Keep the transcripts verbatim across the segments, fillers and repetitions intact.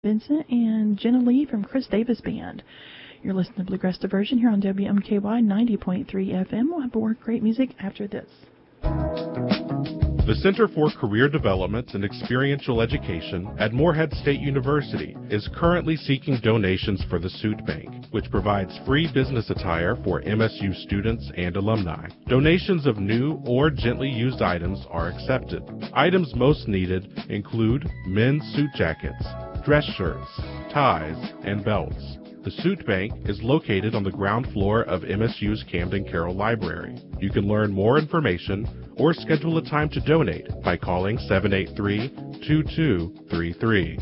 Vincent and Jenna Lee from Chris Davis Band. You're listening to Bluegrass Diversion here on W M K Y ninety point three F M. We'll have more great music after this. The Center for Career Development and Experiential Education at Morehead State University is currently seeking donations for the Suit Bank, which provides free business attire for M S U students and alumni. Donations of new or gently used items are accepted. Items most needed include men's suit jackets, dress shirts, ties, and belts. The Suit Bank is located on the ground floor of M S U's Camden Carroll Library. You can learn more information or schedule a time to donate by calling seven eight three, two two three three.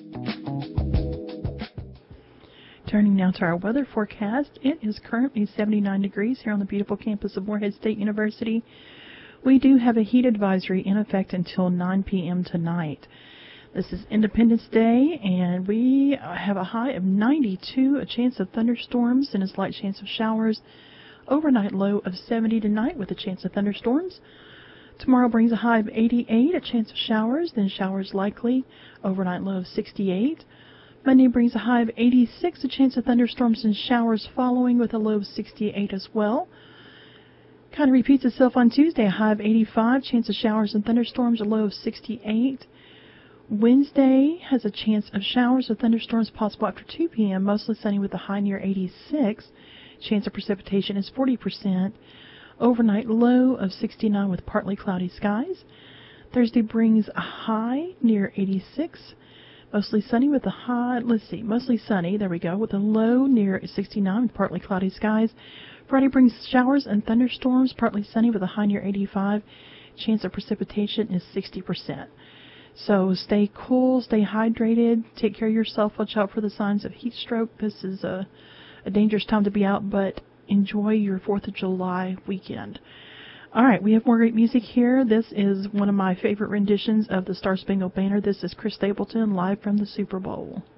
Turning now to our weather forecast, it is currently seventy-nine degrees here on the beautiful campus of Morehead State University. We do have a heat advisory in effect until nine p.m. tonight. This is Independence Day, and we have a high of ninety-two, a chance of thunderstorms and a slight chance of showers. Overnight low of seventy tonight with a chance of thunderstorms. Tomorrow brings a high of eighty-eight, a chance of showers, then showers likely. Overnight low of sixty-eight. Monday brings a high of eighty-six, a chance of thunderstorms and showers following with a low of sixty-eight as well. Kind of repeats itself on Tuesday, a high of eighty-five, chance of showers and thunderstorms, a low of sixty-eight. Wednesday has a chance of showers or thunderstorms possible after two p.m., mostly sunny with a high near eighty-six. Chance of precipitation is forty percent. Overnight low of sixty-nine with partly cloudy skies. Thursday brings a high near eighty-six. Mostly sunny with a high, let's see, mostly sunny, there we go, with a low near sixty-nine with partly cloudy skies. Friday brings showers and thunderstorms, partly sunny with a high near eighty-five. Chance of precipitation is sixty percent. So stay cool, stay hydrated, take care of yourself, watch out for the signs of heat stroke. This is a, a dangerous time to be out, but enjoy your fourth of July weekend. All right, we have more great music here. This is one of my favorite renditions of the Star Spangled Banner. This is Chris Stapleton live from the Super Bowl.